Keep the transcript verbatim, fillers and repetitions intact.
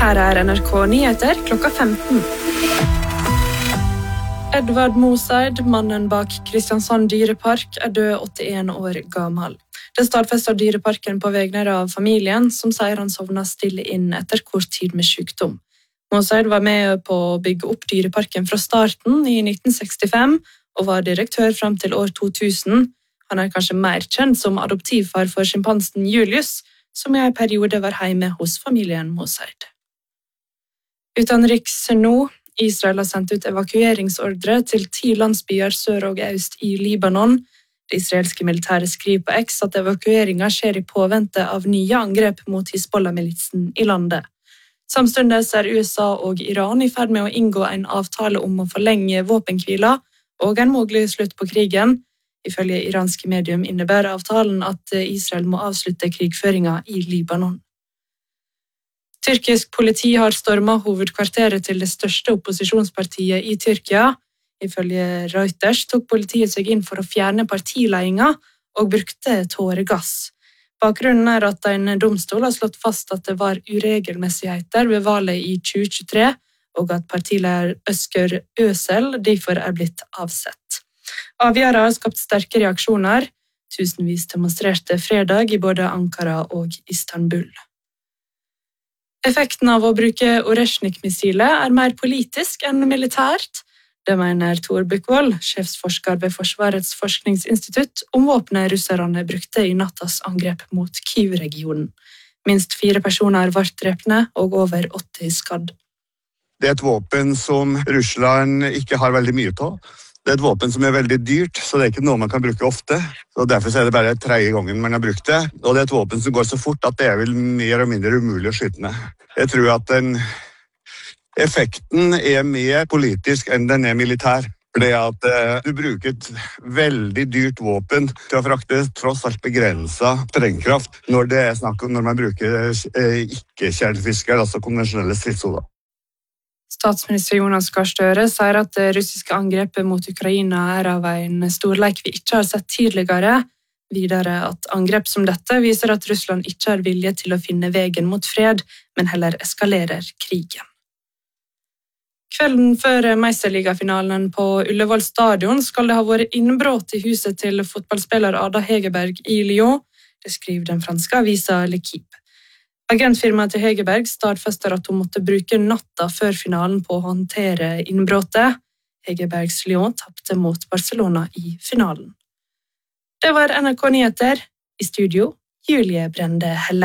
Her er N R K Nyheter klokka femten. Edvard Moseid, mannen bak Kristiansand dyrepark, er død åttien år gammel. Det stadfester dyreparken på vegne av familien, som sier han sovnet stille inn etter kort tid med sykdom. Moseid var med på å bygge opp dyreparken fra starten i nitten sekstifem og var direktør frem til år to tusen. Han er kanskje mer kjent som adoptivfar for sjimpansen Julius, som i en periode var hjemme hos familien Moseid. Utenriks nå. Israel har sendt ut evakueringsordre til ti landsbyer sør og øst i Libanon. Det israelske militæret skriver på X at evakueringen skjer i påvente av nye angrep mot Hizbollah-militsen i landet. Samtidig er U S A og Iran i ferd med å inngå en avtale om å forlenge våpenhvila og en mulig slutt på krigen. Ifølge iranske medium innebærer avtalen at Israel må avslutte krigføringen i Libanon. Tyrkisk politi har stormet hovedkvarteret til det største opposisjonspartiet i Tyrkia. Ifølge Reuters tok politiet seg inn for å fjerne partiledelsen og brukte tåregass. Bakgrunnen er at en domstol har slått fast at det var uregelmessigheter ved valget i tjue tjuetre, og at partileder Özgür Özel derfor er blitt avsett. Avgjørelsen har skapt sterke reaksjoner. Tusenvis demonstrerte fredag i både Ankara og Istanbul. Effekten av å bruke Oreshnik-missilet er mer politisk enn militært. Det mener Tor Buchwald, sjefsforsker ved Forsvarets forskningsinstitutt, om våpenet russerne brukte i nattas angrep mot Kyiv-regionen. Minst fire personer ble drepne og over åtti skadd. Det er et våpen som Russland ikke har veldig mye av. Det er et våpen som er veldig dyrt, så det er ikke noe man kan bruke ofte. Og derfor er det bare tredje gangen man har brukt det. Og det er et våpen som går så fort at det er vel mer og mindre umulig å skyte med. Jeg tror at den effekten er mer politisk enn den er militær. Fordi at eh, du bruker et veldig dyrt våpen til å frakte tross alt begrenset sprengkraft når det er snakk om når man bruker eh, ikke-kjernefisker, altså konvensjonelle stridshoder. Statsminister Jonas Gahr Støre sier at det russiske angrepet mot Ukraina er av en storleik vi ikke har sett tidligere. Videre at angrep som dette viser at Russland ikke har vilje til å finne veien mot fred, men heller eskalerer krigen. Kvelden før Meisterligafinalen på Ullevål stadion skal det ha vært innbrudd i huset til fotballspiller Ada Hegerberg i Lyon. Det skriver den franske avisa L'Equipe. Agentfirmaet til Hegerberg stadfester at hun måtte bruke natta før finalen på å håndtere innbruddet. Hegerbergs Lyon tapte mot Barcelona i finalen. Det var N R K Nyheter. I studio, Julie Brende Helle.